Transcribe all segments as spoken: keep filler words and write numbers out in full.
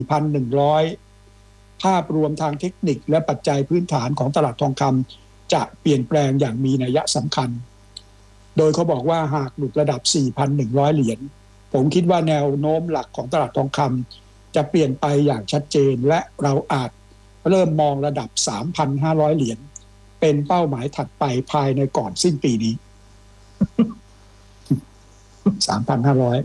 พันหนึ่งร้อย ภาพรวมทางเทคนิคและปัจจัยพื้นฐานของตลาดทองคำจะเปลี่ยนแปลงอย่างมีนัยสำคัญโดยเขาบอกว่าหากหลุดระดับ สี่พันหนึ่งร้อย เหรียญผมคิดว่าแนวโน้มหลักของตลาดทองคำจะเปลี่ยนไปอย่างชัดเจนและเราอาจเริ่มมองระดับ สามพันห้าร้อย เหรียญเป็นเป้าหมายถัดไปภายในก่อนสิ้นปีนี้ สามพันห้าร้อย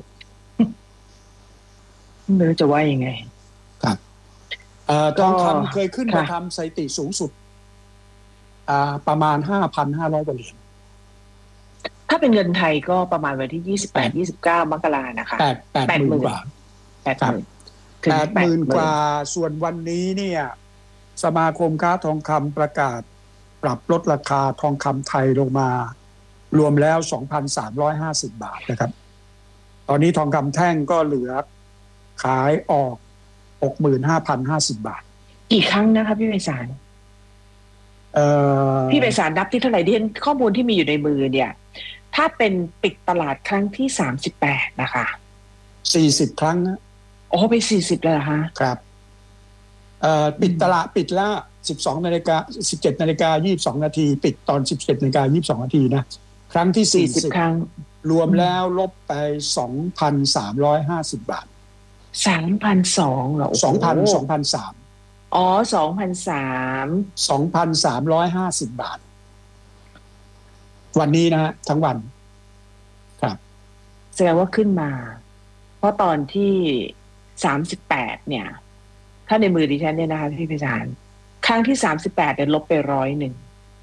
ไม่รู้จะว่ายังไงครับทองคำเคยขึ้นมาทำสถิติสูงสุดประมาณ ห้าพันห้าร้อย กว่าเหรียญถ้าเป็นเงินไทยก็ประมาณวันที่ยี่สิบแปด ยี่สิบเก้ามกรานะคะแปดหมื่นกว่าแปดหมื่นแปดหมื่นกว่าส่วนวันนี้เนี่ยสมาคมค้าทองคำประกาศปรับลดราคาทองคำไทยลงมารวมแล้ว สองพันสามร้อยห้าสิบ บาทนะครับตอนนี้ทองคำแท่งก็เหลือขายออก หกหมื่นห้าพันห้าสิบ บาทกี่ครั้งนะคะพี่ไพศาลเอ่อพี่ไพศาลนับที่เท่าไหร่ที่ข้อมูลที่มีอยู่ในมือเนี่ยถ้าเป็นปิดตลาดครั้งที่สามสิบแปดนะคะสี่สิบครั้งนะโอ้ไปสี่สิบเลยเหรอคะครับเอ่อปิดตลาดปิดแล้ว สิบสองนาฬิกา สิบเจ็ดนาฬิกายี่สิบสองนาทีปิดตอน สิบเจ็ดนาฬิกายี่สิบสองนาทีนะครั้งที่สี่สิบครั้งรวมแล้วลบไป สองพันสามร้อยห้าสิบ บาทสามพันสองร้อย เหรอสองพัน สองพันสามร้อยอ๋อ สองพันสามร้อยสองพันสามร้อยห้าสิบ บาทวันนี้นะฮะทั้งวันครับแสดงว่าขึ้นมาเพราะตอนที่สามสิบแปดเนี่ยถ้าในมือดิฉันเนี่ยนะคะพี่ไพศาลครั้งที่สามสิบแปดเนี่ยลบไปร้อยหนึ่ง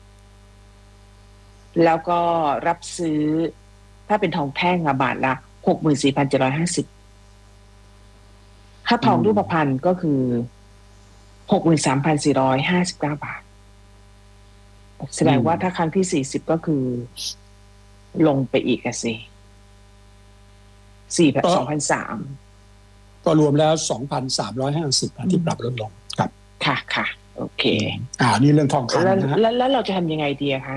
แล้วก็รับซื้อถ้าเป็นทองแท่งอะบาทละ หกหมื่นสี่พันเจ็ดร้อยห้าสิบ ค่าทองรูปพรรณก็คือ หกหมื่นสามพันสี่ร้อยห้าสิบเก้า บาทแสดงว่าถ้าครั้งที่สี่สิบก็คือลงไปอีกอะสิสี่พันสองพันสามร้อยก็รวมแล้ว สองพันสามร้อยห้าสิบ ที่ปรับลดลงครับค่ะค่ะโอเคอ่านี่เรื่องทองคำนะฮะแล้วแล้วเราจะทำยังไงดีคะ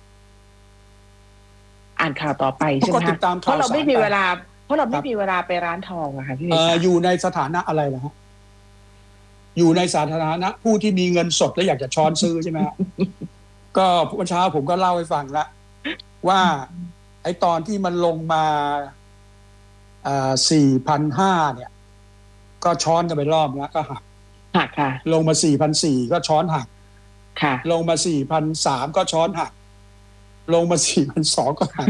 อ่านข่าวต่อไปใช่ไหมคะเพราะเราไม่มีเวลาเพราะเราไม่มีเวลาไปร้านทองอะค่ะพี่เอ่ออยู่ในสถานะอะไรล่ะฮะอยู่ในสถานะผู้ที่มีเงินสดและอยากจะช้อนซื้อใช่ไหมฮะก็เมื่อเช้าผมก็เล่าให้ฟังละว่าไอ้ตอนที่มันลงมาอ่า สี่พันห้าร้อย เนี่ยก็ช้อนกันไปรอบแล้วก็หักหักค่ะลงมา สี่พันสี่ร้อย ก็ช้อนหักค่ะลงมา สี่พันสามร้อย ก็ช้อนหักลงมา สี่พันสองร้อย ก็หัก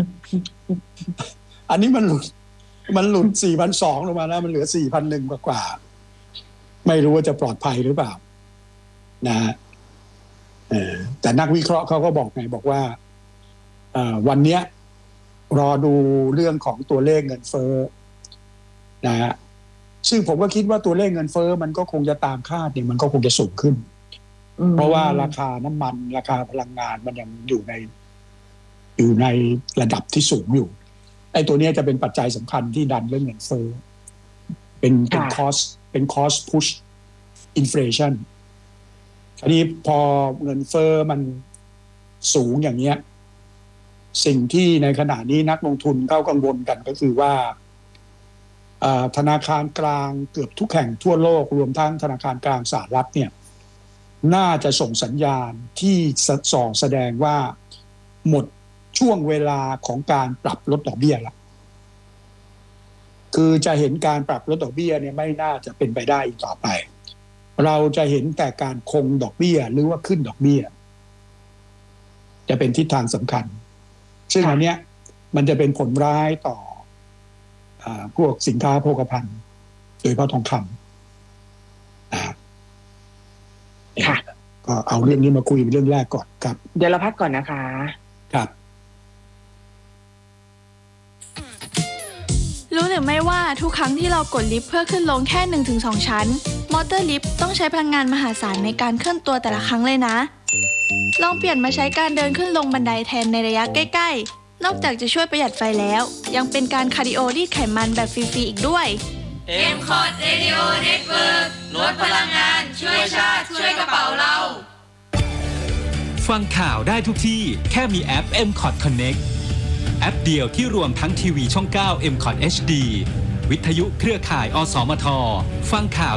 อันนี้มันหลุดมันหลุด สี่พันสองร้อย ลงมาแล้วมันเหลือ สี่พันหนึ่งร้อย กว่าๆไม่รู้ว่าจะปลอดภัยหรือเปล่านะฮะเออแต่นักวิเคราะห์เขาก็บอกไงบอกว่าเอ่อวันเนี้ยรอดูเรื่องของตัวเลขเงินเฟ้อนะฮะซึ่งผมก็คิดว่าตัวเลขเงินเฟ้อมันก็คงจะตามคาดเนี่ยมันก็คงจะสูงขึ้นเพราะว่าราคาน้ำมันราคาพลังงานมันยังอยู่ในอยู่ในระดับที่สูงอยู่ไอ้ตัวนี้จะเป็นปัจจัยสำคัญที่ดันเรื่องเงินเฟ้อเป็นเป็นคอสเป็นคอสพุชอินฟลชันทีนี้พอเงินเฟ้อมันสูงอย่างเนี้ยสิ่งที่ในขณะนี้นักลงทุนเขากังวลกันก็คือว่าธนาคารกลางเกือบทุกแห่งทั่วโลกรวมทั้งธนาคารกลางสหรัฐเนี่ยน่าจะส่งสัญญาณที่ส่อแสดงว่าหมดช่วงเวลาของการปรับลดดอกเบี้ยละคือจะเห็นการปรับลดดอกเบี้ยเนี่ยไม่น่าจะเป็นไปได้อีกต่อไปเราจะเห็นแต่การคงดอกเบี้ยหรือว่าขึ้นดอกเบี้ยจะเป็นทิศทางสำคัญซึ่งอันเนี้ยมันจะเป็นผลร้ายต่อพวกสินค้าโภคภัณฑ์โดยเฉพาะทองคำค่ะก็เอาเรื่องนี้มาคุยเป็นเรื่องแรกก่อนครับเดี๋ยวเราพักก่อนนะคะครับรู้หรือไม่ว่าทุกครั้งที่เรากดลิฟต์เพื่อขึ้นลงแค่ หนึ่งถึงสอง ชั้นมอเตอร์ลิฟต์ต้องใช้พลังงานมหาศาลในการเคลื่อนตัวแต่ละครั้งเลยนะลองเปลี่ยนมาใช้การเดินขึ้นลงบันไดแทนในระยะใกล้ๆนอกจากจะช่วยประหยัดไฟแล้วยังเป็นการคาร์ดิโอรีดไขมันแบบฟรีๆอีกด้วยเอ็ม คอร์ด Radio Network ลดพลังงานช่วยชาติช่วยกระเป๋าเราฟังข่าวได้ทุกที่แค่มีแอป เอ็ม คอร์ด Connect แอปเดียวที่รวมทั้งทีวีช่อง เก้า เอ็ม คอร์ด เอช ดี วิทยุเครือข่ายอสมทฟังข่าว